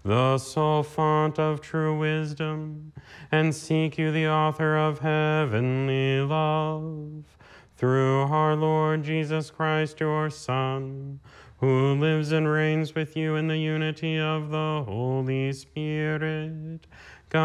the sole font of true wisdom, and seek you the author of heavenly love. Through our Lord Jesus Christ, your Son, who lives and reigns with you in the unity of the Holy Spirit,